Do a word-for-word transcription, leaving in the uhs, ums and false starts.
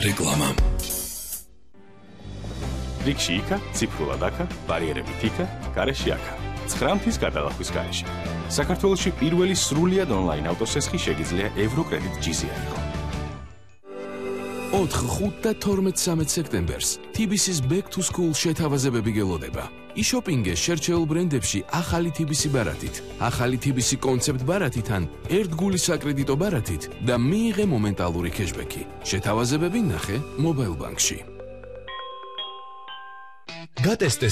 რეკლამა. რიგში იქა, ციფრულად აქა, ბარიერებით იქა, გარეშე აქა. ცხრა მთის გადალახვის გარეშე. საქართველოში პირველი სრულიად ონლაინ ავტოსესხი შეგიძლია ევროკრედიტ ჯიზია იყო. ოთხ, ხუთ და თორმეტ სამეც სექტემბერს T B C-ს Back to School შეთავაზებები გელოდება. იშოპინგე შერჩეულ ბრენდებში ახალი T B C ბარათით, ახალი T B C კონცეპტ ბარათიდან, ერთგული საკრედიტო ბარათით და მიიღე მომენტალური ქეშბექი. შეთავაზებები ნახე მობაილ ბანკში. გატესტე